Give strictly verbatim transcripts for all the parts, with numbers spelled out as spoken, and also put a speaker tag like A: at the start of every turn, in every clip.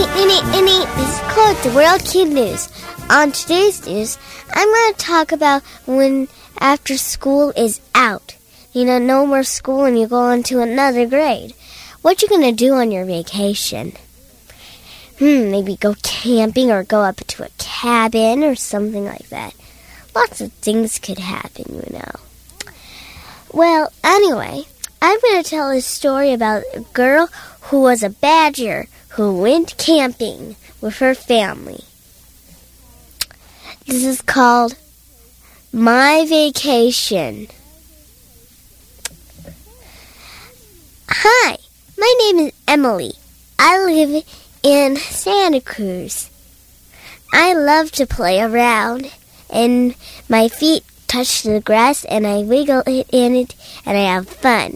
A: This is Chloe, the World Kid News. On today's news, I'm going to talk about when after school is out. You know, no more school and you go on to another grade. What you going to do on your vacation? Hmm, maybe go camping or go up to a cabin or something like that. Lots of things could happen, you know. Well, anyway, I'm going to tell a story about a girl who was a badger who went camping with her family. This is called My Vacation. Hi, my name is Emily. I live in Santa Cruz. I love to play around, and my feet touch the grass, and I wiggle it in it, and I have fun.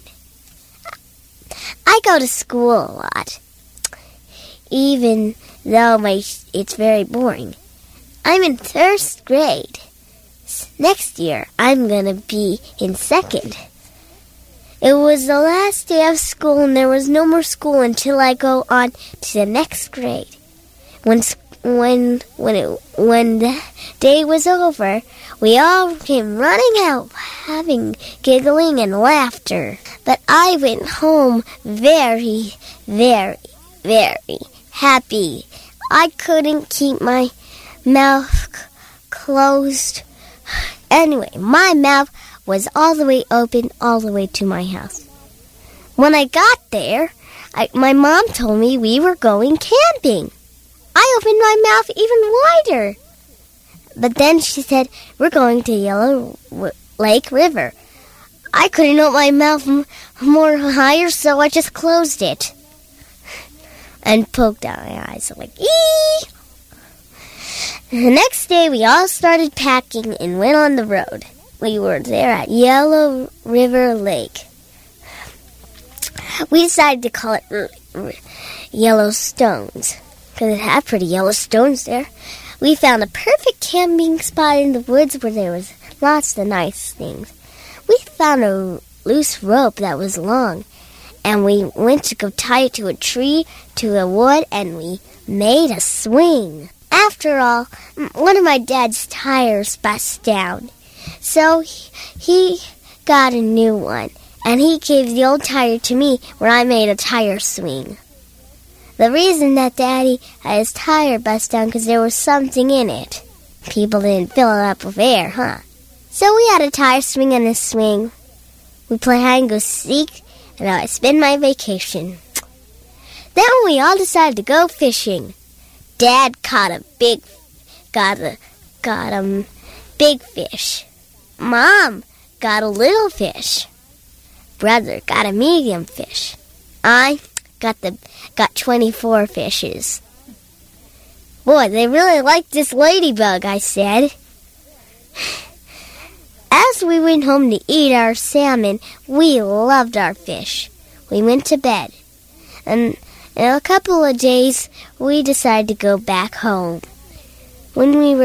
A: I go to school a lot, even though my it's very boring. I'm in third grade. Next year, I'm going to be in second. It was the last day of school, and there was no more school until I go on to the next grade. When when when it, when the day was over, we all came running out, having giggling and laughter. But I went home very, very, very happy. I couldn't keep my mouth c- closed. Anyway, my mouth was all the way open all the way to my house. When I got there, I, my mom told me we were going camping. I opened my mouth even wider. But then she said, we're going to Yellow w- Lake River. I couldn't open my mouth m- more higher, so I just closed it and poked out my eyes like, ee! The next day, we all started packing and went on the road. We were there at Yellow River Lake. We decided to call it R- R- Yellowstones because it had pretty yellow stones there. We found a perfect camping spot in the woods where there was lots of nice things. We found a loose rope that was long, and we went to go tie it to a tree, to a wood, and we made a swing. After all, one of my dad's tires bust down, so he, he got a new one, and he gave the old tire to me where I made a tire swing. The reason that Daddy had his tire bust down because there was something in it. People didn't fill it up with air, huh? So we had a tire swing and a swing. We play hide and go seek, and I spent my vacation. Then we all decided to go fishing. Dad caught a big, got a, got a big fish. Mom got a little fish. Brother got a medium fish. I got the got twenty-four fishes. Boy, they really like this ladybug, I said. As we went home to eat our salmon, we loved our fish. We went to bed. And in a couple of days, we decided to go back home. When we were